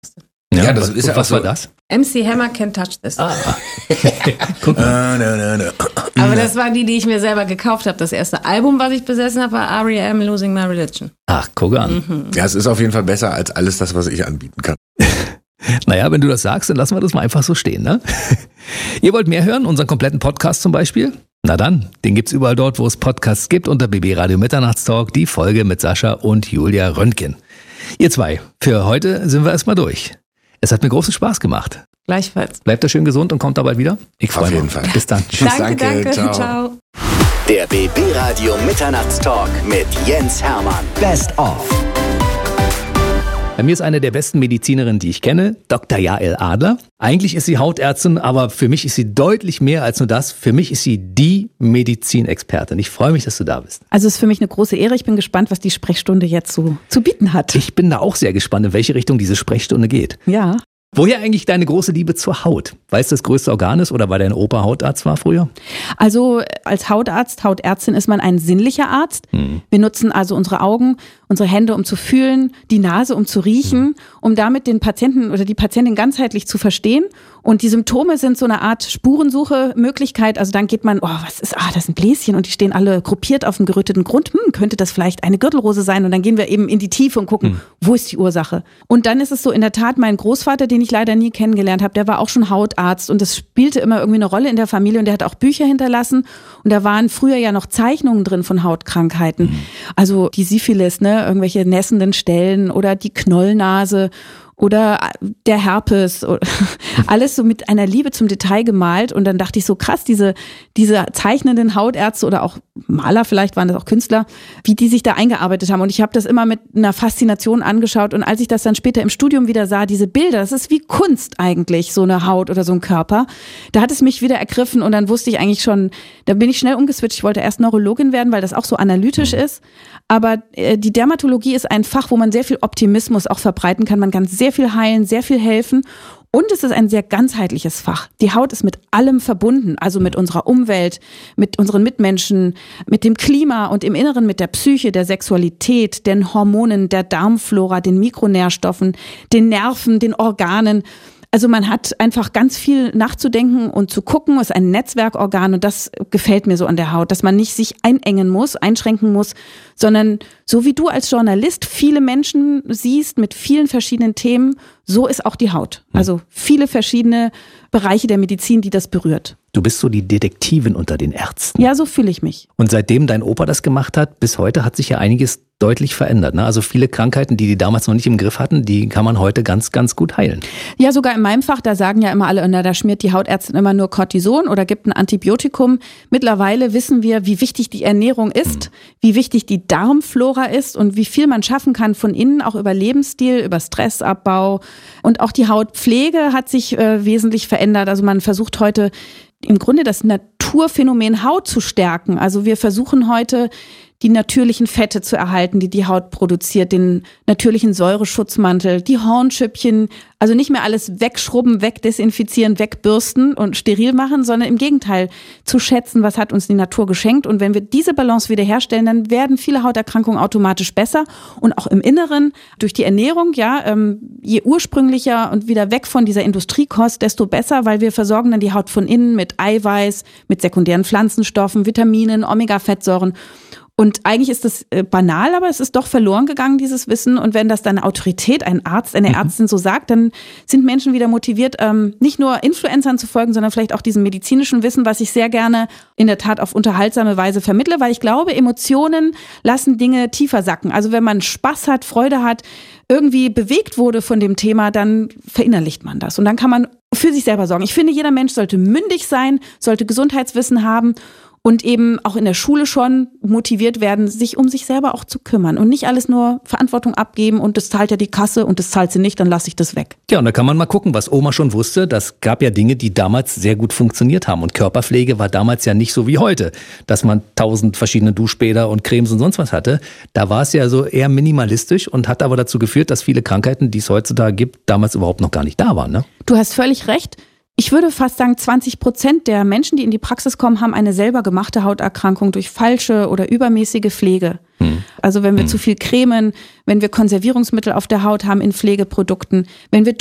Ja, das ist ja was so. war das? MC Hammer Can't Touch This. Guck mal. Aber das war die ich mir selber gekauft habe. Das erste Album, was ich besessen habe, war R.E.M. Losing My Religion. Ach, guck an. Ja, es ist auf jeden Fall besser als alles das, was ich anbieten kann. Naja, wenn du das sagst, dann lassen wir das mal einfach so stehen, ne? Ihr wollt mehr hören? Unseren kompletten Podcast zum Beispiel? Na dann, den gibt's überall dort, wo es Podcasts gibt, unter BB Radio Mitternachtstalk, die Folge mit Sascha und Julia Röntgen. Ihr zwei, für heute sind wir erstmal durch. Es hat mir großen Spaß gemacht. Gleichfalls. Bleibt da schön gesund und kommt da bald wieder. Ich freue mich. Auf jeden Fall. Bis dann. Tschüss, Danke. Ciao. Der BB Radio Mitternachtstalk mit Jens Hermann. Best of. Bei mir ist eine der besten Medizinerinnen, die ich kenne, Dr. Jael Adler. Eigentlich ist sie Hautärztin, aber für mich ist sie deutlich mehr als nur das. Für mich ist sie die Medizinexpertin. Ich freue mich, dass du da bist. Also es ist für mich eine große Ehre. Ich bin gespannt, was die Sprechstunde jetzt so zu bieten hat. Ich bin da auch sehr gespannt, in welche Richtung diese Sprechstunde geht. Ja. Woher eigentlich deine große Liebe zur Haut? Weil es das größte Organ ist oder weil dein Opa Hautarzt war früher? Also als Hautarzt, Hautärztin ist man ein sinnlicher Arzt. Wir nutzen also unsere Augen, unsere Hände, um zu fühlen, die Nase, um zu riechen, um damit den Patienten oder die Patientin ganzheitlich zu verstehen. Und die Symptome sind so eine Art Spurensuche-Möglichkeit. Also dann geht man, das ist ein Bläschen und die stehen alle gruppiert auf dem geröteten Grund. Könnte das vielleicht eine Gürtelrose sein? Und dann gehen wir eben in die Tiefe und gucken, wo ist die Ursache? Und dann ist es so in der Tat, mein Großvater, den ich leider nie kennengelernt habe, der war auch schon Hautarzt und das spielte immer irgendwie eine Rolle in der Familie und der hat auch Bücher hinterlassen und da waren früher ja noch Zeichnungen drin von Hautkrankheiten. Also die Syphilis, irgendwelche nässenden Stellen oder die Knollnase oder der Herpes, alles so mit einer Liebe zum Detail gemalt. Und dann dachte ich so, krass, diese zeichnenden Hautärzte oder auch Maler, vielleicht waren das auch Künstler, wie die sich da eingearbeitet haben. Und ich habe das immer mit einer Faszination angeschaut. Und als ich das dann später im Studium wieder sah, diese Bilder, das ist wie Kunst eigentlich, so eine Haut oder so ein Körper. Da hat es mich wieder ergriffen und dann wusste ich eigentlich schon, da bin ich schnell umgeswitcht. Ich wollte erst Neurologin werden, weil das auch so analytisch ist. Aber die Dermatologie ist ein Fach, wo man sehr viel Optimismus auch verbreiten kann. Man kann sehr viel heilen, sehr viel helfen. Und es ist ein sehr ganzheitliches Fach. Die Haut ist mit allem verbunden, also mit unserer Umwelt, mit unseren Mitmenschen, mit dem Klima und im Inneren mit der Psyche, der Sexualität, den Hormonen, der Darmflora, den Mikronährstoffen, den Nerven, den Organen. Also man hat einfach ganz viel nachzudenken und zu gucken. Es ist ein Netzwerkorgan und das gefällt mir so an der Haut, dass man nicht sich einengen muss, einschränken muss, sondern so wie du als Journalist viele Menschen siehst mit vielen verschiedenen Themen, so ist auch die Haut. Also viele verschiedene Bereiche der Medizin, die das berührt. Du bist so die Detektivin unter den Ärzten. Ja, so fühle ich mich. Und seitdem dein Opa das gemacht hat, bis heute hat sich ja einiges deutlich verändert. Ne? Also viele Krankheiten, die damals noch nicht im Griff hatten, die kann man heute ganz, ganz gut heilen. Ja, sogar in meinem Fach, da sagen ja immer alle, da schmiert die Hautärztin immer nur Cortison oder gibt ein Antibiotikum. Mittlerweile wissen wir, wie wichtig die Ernährung ist, wie wichtig die Darmflora ist und wie viel man schaffen kann von innen, auch über Lebensstil, über Stressabbau. Und auch die Hautpflege hat sich wesentlich verändert. Also man versucht heute im Grunde das Naturphänomen Haut zu stärken. Also wir versuchen heute die natürlichen Fette zu erhalten, die die Haut produziert, den natürlichen Säureschutzmantel, die Hornschüppchen, also nicht mehr alles wegschrubben, wegdesinfizieren, wegbürsten und steril machen, sondern im Gegenteil zu schätzen, was hat uns die Natur geschenkt. Und wenn wir diese Balance wiederherstellen, dann werden viele Hauterkrankungen automatisch besser und auch im Inneren durch die Ernährung, je ursprünglicher und wieder weg von dieser Industriekost, desto besser, weil wir versorgen dann die Haut von innen mit Eiweiß, mit sekundären Pflanzenstoffen, Vitaminen, Omega-Fettsäuren. Und eigentlich ist das banal, aber es ist doch verloren gegangen, dieses Wissen. Und wenn das dann eine Autorität, ein Arzt, eine Ärztin so sagt, dann sind Menschen wieder motiviert, nicht nur Influencern zu folgen, sondern vielleicht auch diesem medizinischen Wissen, was ich sehr gerne in der Tat auf unterhaltsame Weise vermittle, weil ich glaube, Emotionen lassen Dinge tiefer sacken. Also wenn man Spaß hat, Freude hat, irgendwie bewegt wurde von dem Thema, dann verinnerlicht man das. Und dann kann man für sich selber sorgen. Ich finde, jeder Mensch sollte mündig sein, sollte Gesundheitswissen haben und eben auch in der Schule schon motiviert werden, sich um sich selber auch zu kümmern und nicht alles nur Verantwortung abgeben und das zahlt ja die Kasse und das zahlt sie nicht, dann lasse ich das weg. Ja, und da kann man mal gucken, was Oma schon wusste. Das gab ja Dinge, die damals sehr gut funktioniert haben und Körperpflege war damals ja nicht so wie heute, dass man 1000 verschiedene Duschbäder und Cremes und sonst was hatte. Da war es ja so eher minimalistisch und hat aber dazu geführt, dass viele Krankheiten, die es heutzutage gibt, damals überhaupt noch gar nicht da waren. Ne? Du hast völlig recht. Ich würde fast sagen, 20% der Menschen, die in die Praxis kommen, haben eine selber gemachte Hauterkrankung durch falsche oder übermäßige Pflege. Also wenn wir zu viel cremen, wenn wir Konservierungsmittel auf der Haut haben in Pflegeprodukten, wenn wir